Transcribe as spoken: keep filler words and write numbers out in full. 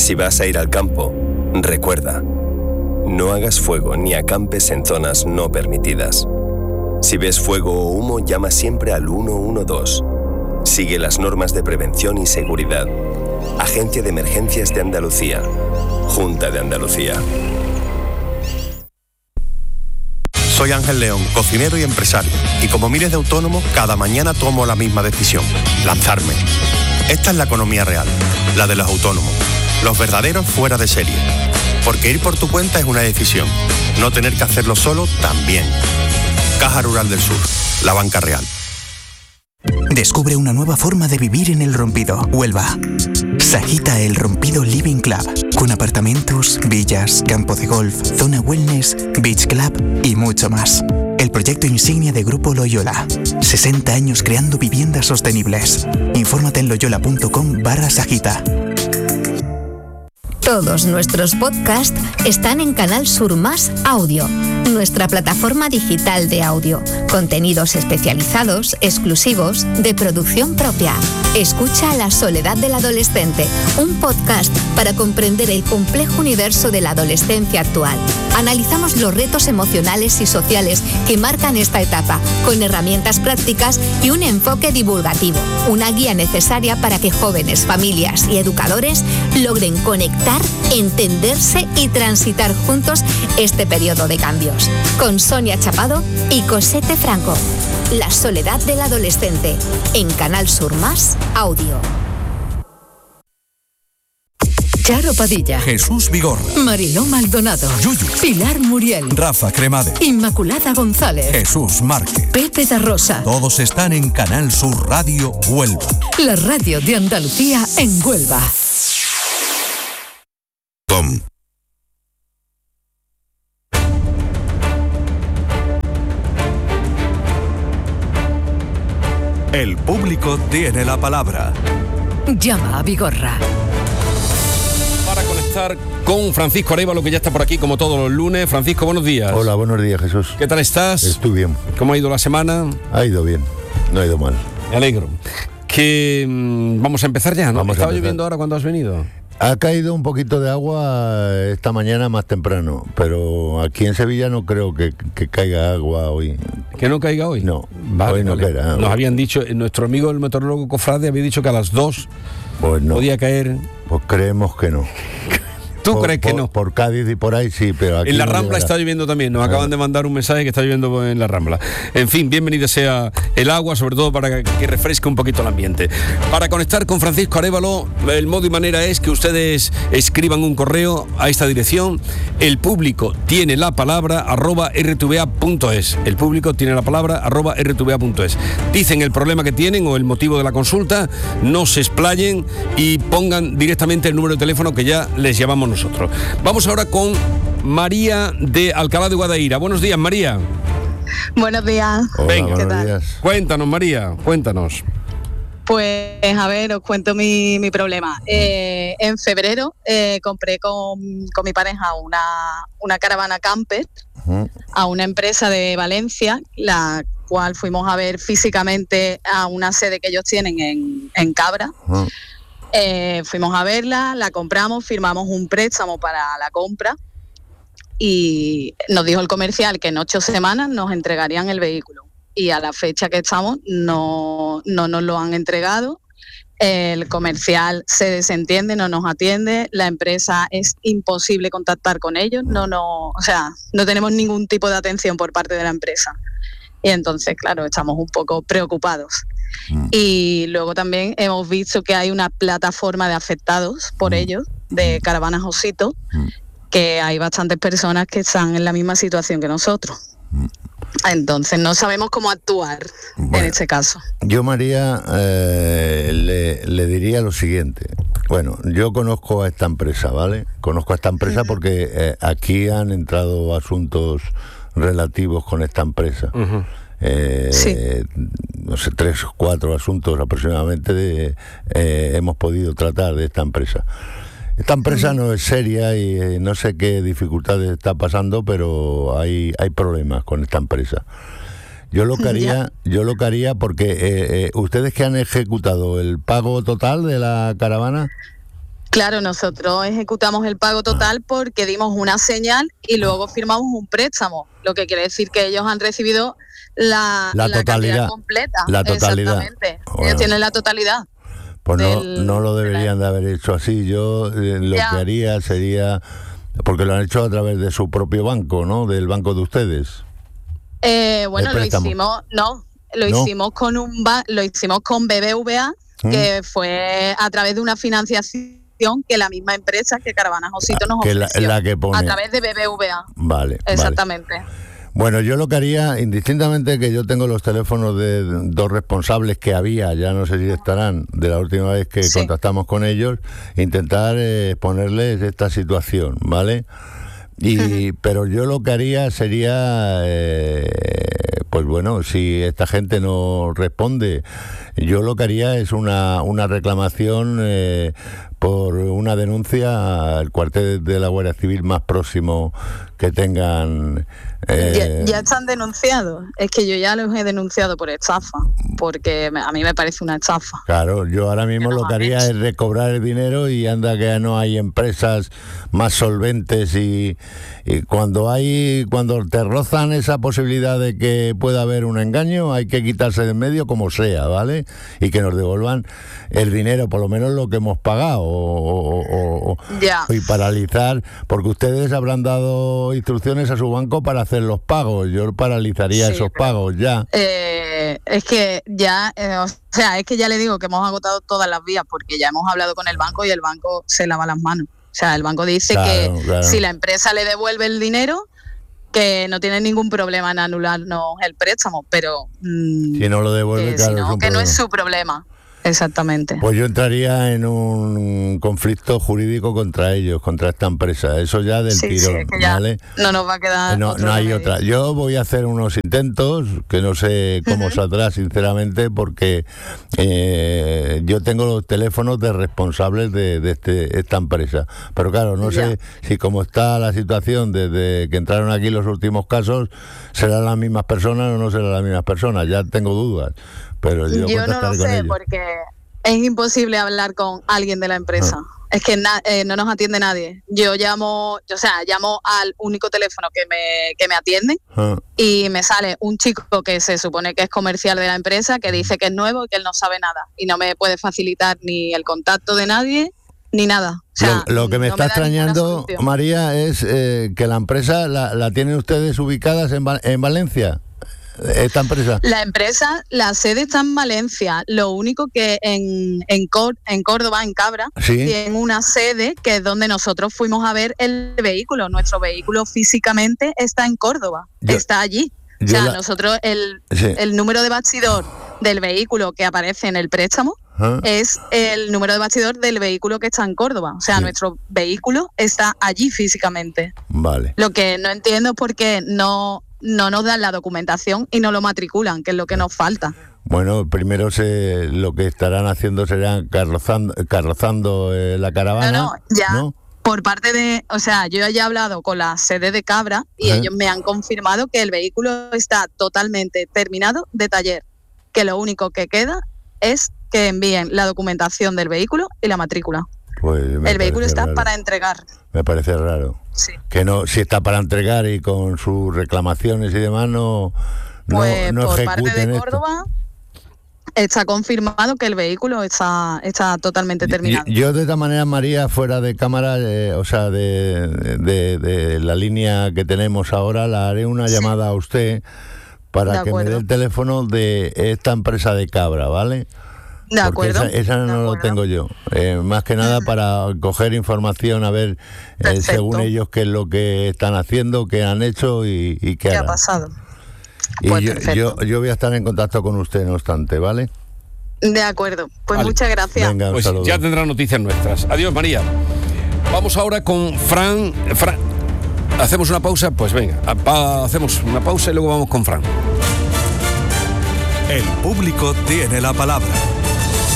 Si vas a ir al campo, recuerda, no hagas fuego ni acampes en zonas no permitidas. Si ves fuego o humo, llama siempre al uno uno dos. Sigue las normas de prevención y seguridad. Agencia de Emergencias de Andalucía. Junta de Andalucía. Soy Ángel León, cocinero y empresario. Y como miles de autónomos, cada mañana tomo la misma decisión: lanzarme. Esta es la economía real, la de los autónomos. Los verdaderos fuera de serie. Porque ir por tu cuenta es una decisión. No tener que hacerlo solo también. Caja Rural del Sur, la banca real. Descubre una nueva forma de vivir en El Rompido, Huelva. Sajita El Rompido Living Club, con apartamentos, villas, campo de golf, zona wellness, beach club y mucho más. El proyecto insignia de Grupo Loyola. sesenta años creando viviendas sostenibles. Infórmate en loyola.com barra Sajita. Todos nuestros podcasts están en Canal Sur Más Audio, nuestra plataforma digital de audio. Contenidos especializados, exclusivos, de producción propia. Escucha La soledad del adolescente, un podcast para comprender el complejo universo de la adolescencia actual. Analizamos los retos emocionales y sociales que marcan esta etapa, con herramientas prácticas y un enfoque divulgativo. Una guía necesaria para que jóvenes, familias y educadores logren conectar, entenderse y transitar juntos este periodo de cambios. Con Sonia Chapado y Cosette Franco. La soledad del adolescente, en Canal Sur Más Audio. Charo Padilla, Jesús Vigorra, Mariló Maldonado, Yuyu, Pilar Muriel, Rafa Cremade, Inmaculada González, Jesús Márquez, Pepe da Rosa. Todos están en Canal Sur Radio Huelva. La radio de Andalucía en Huelva. Tom. El público tiene la palabra. Llama a Vigorra. Para conectar con Francisco Arévalo, que ya está por aquí como todos los lunes. Francisco, buenos días. Hola, buenos días, Jesús. ¿Qué tal estás? Estoy bien. ¿Cómo ha ido la semana? Ha ido bien, no ha ido mal. Me alegro. Que mmm, vamos a empezar ya, ¿no? Vamos ¿Estaba a empezar. lloviendo ahora cuando has venido? Ha caído un poquito de agua esta mañana más temprano, pero aquí en Sevilla no creo que, que caiga agua hoy. ¿Que no caiga hoy? No, vale, hoy no vale. caerá. Nos habían dicho, nuestro amigo el meteorólogo Cofrade había dicho que a las dos pues no. podía caer. Pues creemos que no. ¿Tú por, crees que por, no? Por Cádiz y por ahí sí, pero aquí en la no Rambla llegará. está lloviendo también. Nos Ah. acaban de mandar un mensaje que está lloviendo en la Rambla. En fin, bienvenida sea el agua, sobre todo para que refresque un poquito el ambiente. Para conectar con Francisco Arévalo, el modo y manera es que ustedes escriban un correo a esta dirección: el público tiene la palabra arroba rtva.es. El público tiene la palabra arroba rtva.es. Dicen el problema que tienen o el motivo de la consulta, no se explayen y pongan directamente el número de teléfono que ya les llamamos nosotros. Vamos ahora con María de Alcalá de Guadaira. Buenos días, María. Buenos días. Hola, Venga. buenos ¿Qué tal? días. Cuéntanos, María, cuéntanos. Pues a ver, os cuento mi, mi problema. Eh, en febrero eh, compré con, con mi pareja una, una caravana camper Ujú. a una empresa de Valencia, la cual fuimos a ver físicamente a una sede que ellos tienen en, en Cabra. Ujú. Eh, fuimos a verla, la compramos, firmamos un préstamo para la compra y nos dijo el comercial que en ocho semanas nos entregarían el vehículo. Y a la fecha que estamos no, no nos lo han entregado. El comercial se desentiende, no nos atiende, la empresa es imposible contactar con ellos, no, no, o sea, no tenemos ningún tipo de atención por parte de la empresa. Y entonces, claro, estamos un poco preocupados. Mm. Y luego también hemos visto que hay una plataforma de afectados por Mm. ellos, de Caravanas Osito, Mm. que hay bastantes personas que están en la misma situación que nosotros. Mm. Entonces no sabemos cómo actuar Bueno. en este caso. Yo, María, eh, le, le diría lo siguiente. Bueno, yo conozco a esta empresa, ¿vale? Conozco a esta empresa porque eh, aquí han entrado asuntos relativos con esta empresa. Uh-huh. Eh, Sí. No sé, tres o cuatro asuntos aproximadamente de, eh, hemos podido tratar de esta empresa. Esta empresa no es seria y eh, no sé qué dificultades está pasando, pero hay, hay problemas con esta empresa. Yo lo que haría, yo lo que haría porque eh, eh, ustedes que han ejecutado el pago total de la caravana. Claro, nosotros ejecutamos el pago total porque dimos una señal y luego firmamos un préstamo, lo que quiere decir que ellos han recibido la, La la totalidad. cantidad completa. La totalidad. Exactamente. Bueno. Ellos tienen la totalidad. Pues no, del- no lo deberían de haber hecho así. Yo eh, lo Ya. que haría sería, porque lo han hecho a través de su propio banco, ¿no? Del banco de ustedes. Eh, bueno, El lo préstamo. hicimos, no, lo ¿No? hicimos con un ba- lo hicimos con B B V A, ¿Mm? que fue a través de una financiación que la misma empresa que Caravanas Osito nos que la, ofreció. la que pone. A través de B B V A. Vale, vale. Exactamente. Bueno, yo lo que haría, indistintamente que yo tengo los teléfonos de dos responsables que había, ya no sé si estarán, de la última vez que Sí. contactamos con ellos, intentar eh, ponerles esta situación, ¿vale? Y pero yo lo que haría sería, eh, pues bueno, si esta gente no responde, yo lo que haría es una, una reclamación eh, por una denuncia al cuartel de la Guardia Civil más próximo que tengan. eh, Ya, ya están denunciados. Es que yo ya los he denunciado por estafa, porque me- a mí me parece una estafa. Claro, yo ahora mismo Que nos lo que han haría hecho. es recobrar el dinero y anda que ya no hay empresas más solventes y, y cuando hay cuando te rozan esa posibilidad de que pueda haber un engaño hay que quitarse de en medio como sea, ¿vale? Y que nos devuelvan el dinero, por lo menos lo que hemos pagado o, o- o- Ya. y paralizar, porque ustedes habrán dado instrucciones a su banco para hacer los pagos, yo paralizaría Sí, esos pero- pagos ya. Eh, es que ya, eh, o sea, es que ya le digo que hemos agotado todas las vías porque ya hemos hablado con el banco y el banco se lava las manos. O sea, el banco dice Claro, que claro. si la empresa le devuelve el dinero, que no tiene ningún problema en anularnos el préstamo, pero mm, Si no lo devuelve, que, claro, si es no, un que no problema. es su problema. Exactamente. Pues yo entraría en un conflicto jurídico contra ellos, contra esta empresa. Eso ya del Sí, sí, tirón, es que ya ¿vale? no nos va a quedar No, otro no hay remedio. otra. Yo voy a hacer unos intentos que no sé cómo Ujú. saldrá, sinceramente, porque eh, yo tengo los teléfonos de responsables de, de este, esta empresa. Pero claro, no Ya. sé si como está la situación desde que entraron aquí los últimos casos, serán las mismas personas o no serán las mismas personas. Ya tengo dudas. Pero yo, Yo no lo contactaré con sé ellos. porque es imposible hablar con alguien de la empresa. Es que na- eh, no nos atiende nadie. Yo llamo, o sea, llamo al único teléfono que me, que me atiende Ah. y me sale un chico que se supone que es comercial de la empresa que dice que es nuevo y que él no sabe nada y no me puede facilitar ni el contacto de nadie ni nada. O sea, lo, lo que me no está da ninguna extrañando, solución. María, es eh, que la empresa la, la tienen ustedes ubicadas en, Va- en Valencia. Esta empresa. La empresa, la sede está en Valencia, lo único que en, en, Cor- en Córdoba, en Cabra, Sí. tienen una sede que es donde nosotros fuimos a ver el vehículo. Nuestro vehículo físicamente está en Córdoba, Yo- está allí. O yo sea, la- nosotros, el, Sí. el número de bastidor del vehículo que aparece en el préstamo Ah. es el número de bastidor del vehículo que está en Córdoba. O sea, Sí. nuestro vehículo está allí físicamente. Vale. Lo que no entiendo es por qué no, no nos dan la documentación y no lo matriculan, que es lo que nos falta. Bueno, primero se, lo que estarán haciendo serán carrozando, carrozando eh, la caravana. No, no, ya. ¿no? Por parte de, o sea, yo ya he hablado con la sede de Cabra y Ajá. ellos me han confirmado que el vehículo está totalmente terminado de taller, que lo único que queda es que envíen la documentación del vehículo y la matrícula. Pues me El vehículo parece está raro. para entregar. Me parece raro. Sí. Que no, si está para entregar y con sus reclamaciones y demás, no, no, Pues no por parte ejecuten de esto. Córdoba está confirmado que el vehículo está, está totalmente terminado. Yo, yo de esta manera, María, fuera de cámara, eh, o sea, de, de- de la línea que tenemos ahora, la haré una Sí. llamada a usted para De que me acuerdo. dé el teléfono de esta empresa de Cabra, ¿vale? De Porque acuerdo. esa, esa no de lo acuerdo. tengo yo. Eh, más que nada para coger información, a ver, eh, Perfecto. según ellos, qué es lo que están haciendo, qué han hecho y, y qué ¿Qué ha harán. pasado? Y Pues yo, perfecto. yo, yo voy a estar en contacto con usted, no obstante, ¿vale? De acuerdo. Pues Vale. muchas gracias. Venga, un Pues saludo. ya tendrán noticias nuestras. Adiós, María. Vamos ahora con Fran. Fran. ¿Hacemos una pausa? Pues venga, pa- hacemos una pausa y luego vamos con Fran. El público tiene la palabra.